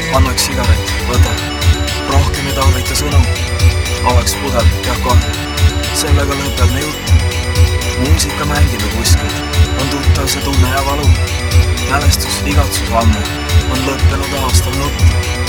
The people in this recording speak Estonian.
annaks sigaret, võta. Rohkem ei tarvita sõnu. Avaks pudel, jah kohe. Sellega lõpeb me jutt. Muusika mängib ju kuskilt. On tuttav see tunne ja valu. Mälestus, igatsus ammu. On lõppenud aastal nutt.